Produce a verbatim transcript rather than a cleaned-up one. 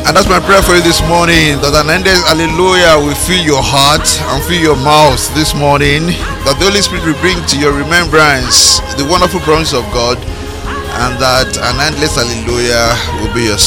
And that's my prayer for you this morning, that an endless hallelujah will fill your heart and fill your mouth this morning, that the Holy Spirit will bring to your remembrance the wonderful promise of God, and that an endless hallelujah will be your